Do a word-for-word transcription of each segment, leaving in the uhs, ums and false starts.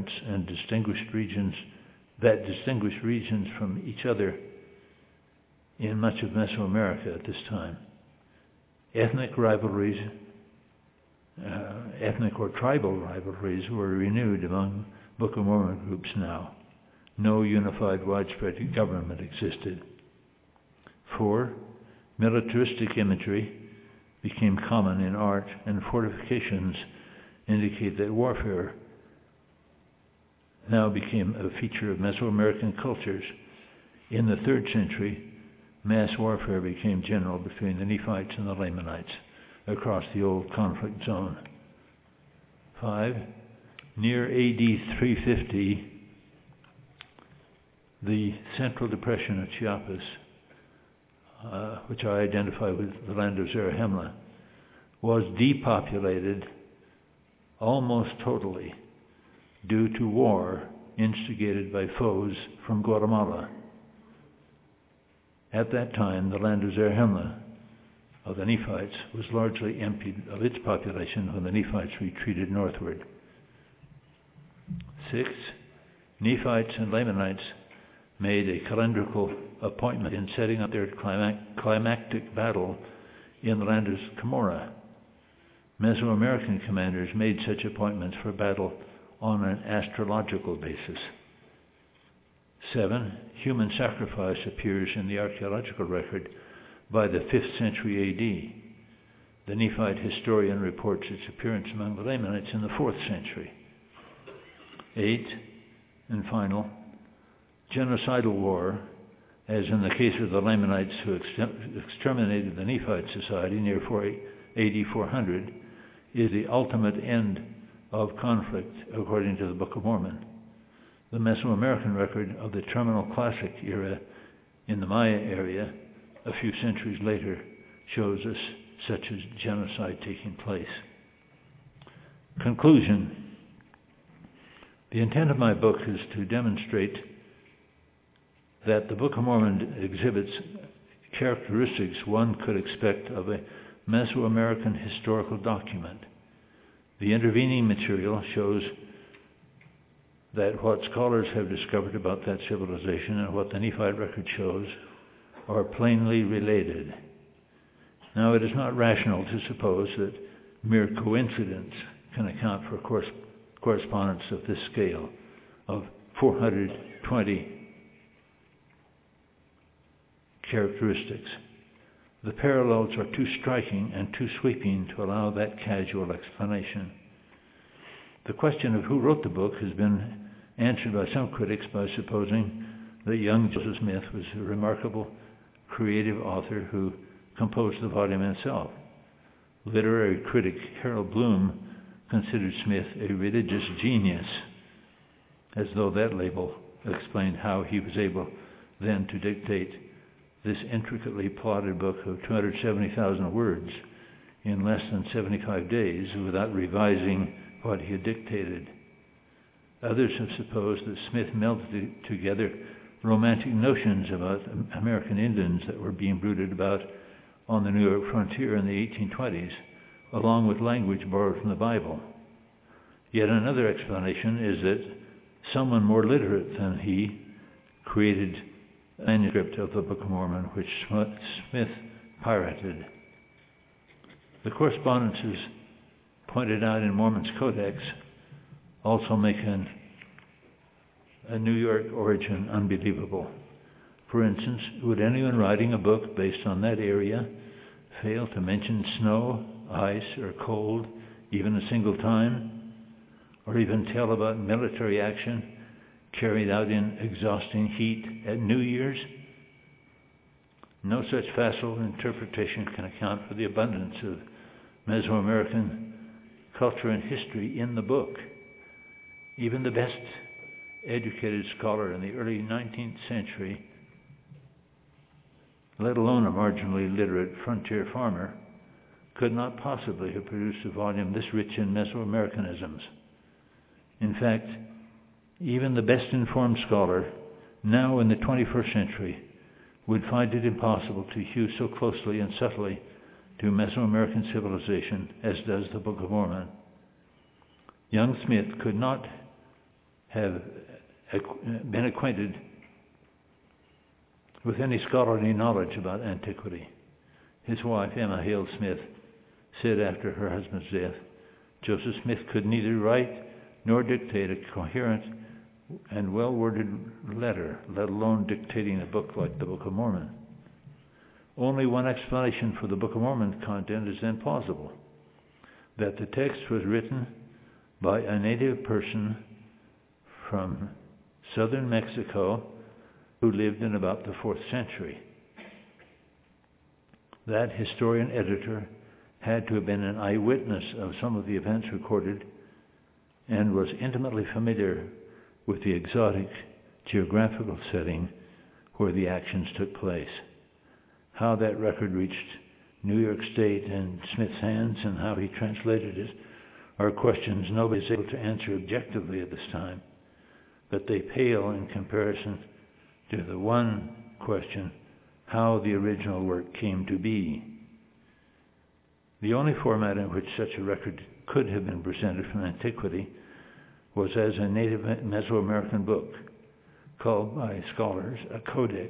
difference and distinguished regions that distinguished regions from each other in much of Mesoamerica at this time. Ethnic rivalries, uh, ethnic or tribal rivalries were renewed among Book of Mormon groups now. No unified widespread government existed. Four, militaristic imagery became common in art, and fortifications indicate that warfare now became a feature of Mesoamerican cultures. In the third century, mass warfare became general between the Nephites and the Lamanites across the old conflict zone. Five, near A D three fifty, the Central Depression of Chiapas, uh, which I identify with the land of Zarahemla, was depopulated almost totally due to war instigated by foes from Guatemala. At that time, the land of Zarahemla of the Nephites was largely emptied of its population when the Nephites retreated northward. Six, Nephites and Lamanites made a calendrical appointment in setting up their climac- climactic battle in the land of Cumorah. Mesoamerican commanders made such appointments for battle on an astrological basis. Seven, human sacrifice appears in the archaeological record by the fifth century A D. The Nephite historian reports its appearance among the Lamanites in the fourth century. Eight, and final, genocidal war, as in the case of the Lamanites who ex- exterminated the Nephite society near A D four hundred, is the ultimate end of conflict according to the Book of Mormon. The Mesoamerican record of the terminal classic era in the Maya area a few centuries later shows us such as genocide taking place. Conclusion. The intent of my book is to demonstrate that the Book of Mormon exhibits characteristics one could expect of a Mesoamerican historical document. The intervening material shows that what scholars have discovered about that civilization and what the Nephite record shows are plainly related. Now, it is not rational to suppose that mere coincidence can account for course, correspondence of this scale of four hundred twenty characteristics. The parallels are too striking and too sweeping to allow that casual explanation. The question of who wrote the book has been answered by some critics by supposing that young Joseph Smith was a remarkable creative author who composed the volume himself. Literary critic Harold Bloom considered Smith a religious genius, as though that label explained how he was able then to dictate this intricately plotted book of two hundred seventy thousand words in less than seventy-five days without revising what he had dictated. Others have supposed that Smith melded together romantic notions about American Indians that were being brooded about on the New York frontier in the eighteen twenties, along with language borrowed from the Bible. Yet another explanation is that someone more literate than he created a manuscript of the Book of Mormon, which Smith pirated. The correspondences pointed out in Mormon's Codex also make an, a New York origin unbelievable. For instance, would anyone writing a book based on that area fail to mention snow, ice, or cold even a single time, or even tell about military action carried out in exhausting heat at New Year's? No such facile interpretation can account for the abundance of Mesoamerican culture and history in the book. Even the best educated scholar in the early nineteenth century, let alone a marginally literate frontier farmer, could not possibly have produced a volume this rich in Mesoamericanisms. In fact, even the best informed scholar, now in the twenty-first century, would find it impossible to hew so closely and subtly to Mesoamerican civilization as does the Book of Mormon. Young Smith could not have been acquainted with any scholarly knowledge about antiquity. His wife, Emma Hale Smith, said after her husband's death, Joseph Smith could neither write nor dictate a coherent and well-worded letter, let alone dictating a book like the Book of Mormon. Only one explanation for the Book of Mormon content is then plausible, that the text was written by a native person from southern Mexico who lived in about the fourth century. That historian editor had to have been an eyewitness of some of the events recorded and was intimately familiar with the exotic geographical setting where the actions took place. How that record reached New York State and Smith's hands and how he translated it are questions nobody is able to answer objectively at this time, but they pale in comparison to the one question, how the original work came to be. The only format in which such a record could have been presented from antiquity was as a native Mesoamerican book, called by scholars a codex.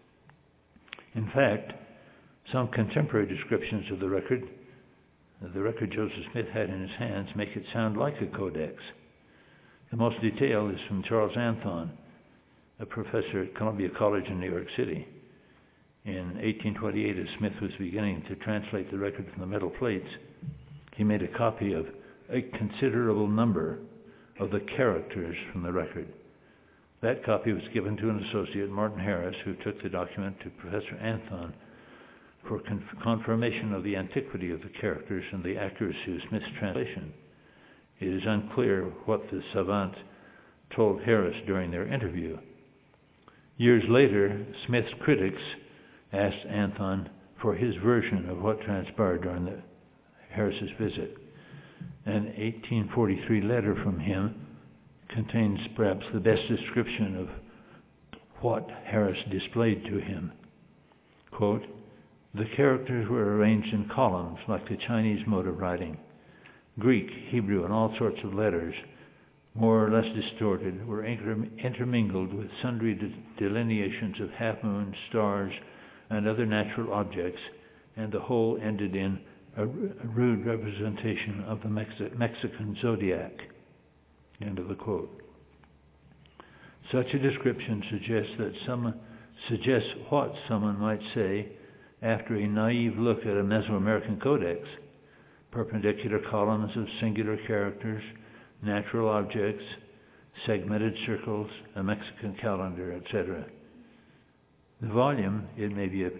In fact, some contemporary descriptions of the record, the record Joseph Smith had in his hands, make it sound like a codex. The most detailed is from Charles Anthon, a professor at Columbia College in New York City. In eighteen twenty-eight, as Smith was beginning to translate the record from the metal plates, he made a copy of a considerable number of the characters from the record. That copy was given to an associate, Martin Harris, who took the document to Professor Anthon for con- confirmation of the antiquity of the characters and the accuracy of Smith's translation. It is unclear what the savant told Harris during their interview. Years later, Smith's critics asked Anthon for his version of what transpired during the Harris's visit. An eighteen forty-three letter from him contains perhaps the best description of what Harris displayed to him. Quote, "The characters were arranged in columns like the Chinese mode of writing. Greek, Hebrew, and all sorts of letters, more or less distorted, were inter- intermingled with sundry de- delineations of half-moons, stars, and other natural objects, and the whole ended in a, r- a rude representation of the Mex- Mexican zodiac." End of the quote. Such a description suggests that someone suggests what someone might say after a naive look at a Mesoamerican codex: perpendicular columns of singular characters, natural objects, segmented circles, a Mexican calendar, et cetera. The volume, it may be, a,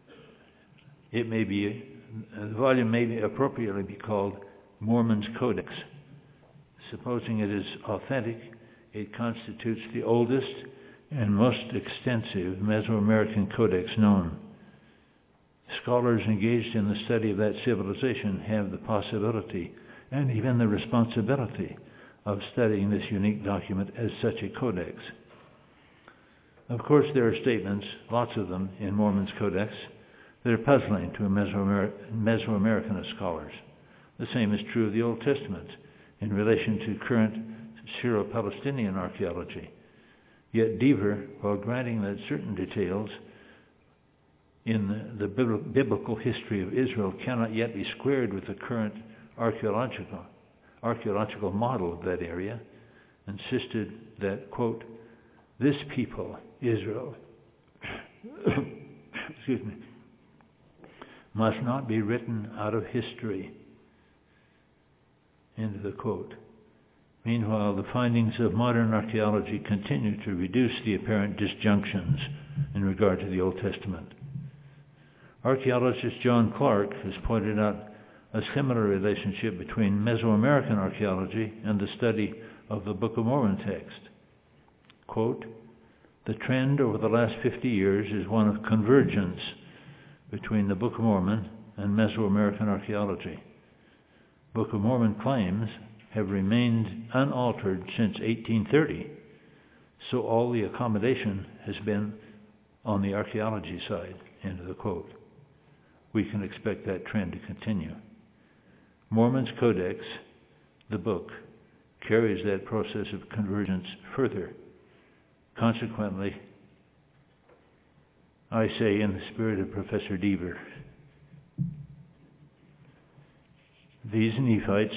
it may be, a, the volume may be appropriately be called Mormon's Codex. Supposing it is authentic, it constitutes the oldest and most extensive Mesoamerican codex known. Scholars engaged in the study of that civilization have the possibility and even the responsibility of studying this unique document as such a codex. Of course, there are statements, lots of them, in Mormon's Codex that are puzzling to Mesoamer- Mesoamericanist scholars. The same is true of the Old Testament in relation to current Syro-Palestinian archaeology. Yet Deaver, while granting that certain details in the biblical history of Israel cannot yet be squared with the current archaeological archaeological model of that area, insisted that, quote, "This people, Israel, excuse me, must not be written out of history." End of the quote. Meanwhile, the findings of modern archaeology continue to reduce the apparent disjunctions in regard to the Old Testament. Archaeologist John Clark has pointed out a similar relationship between Mesoamerican archaeology and the study of the Book of Mormon text. Quote, "The trend over the last fifty years is one of convergence between the Book of Mormon and Mesoamerican archaeology. Book of Mormon claims have remained unaltered since eighteen thirty, so all the accommodation has been on the archaeology side." End of the quote. We can expect that trend to continue. Mormon's Codex, the book, carries that process of convergence further. Consequently, I say in the spirit of Professor Deaver, these Nephites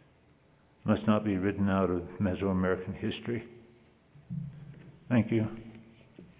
must not be written out of Mesoamerican history. Thank you.